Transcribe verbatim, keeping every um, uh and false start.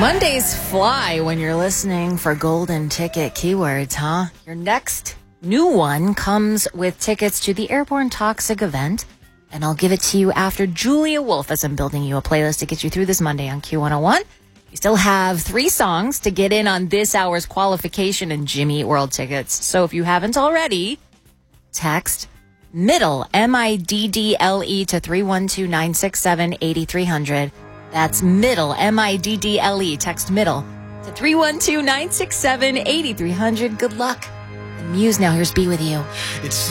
Mondays fly when you're listening for golden ticket keywords, huh? Your next new one comes with tickets to the Airborne Toxic event, and I'll give it to you after Julia Wolf, as I'm building you a playlist to get you through this Monday on Q one oh one. You still have three songs to get in on this hour's qualification and Jimmy Eat World tickets. So if you haven't already, text MIDDLE, M I D D L E, to three one two, nine six seven, eight three zero zero. That's MIDDLE, M I D D L E. Text MIDDLE to three one two, nine six seven, eight three zero zero. Good luck. And Muse now. Here's Be With You. It's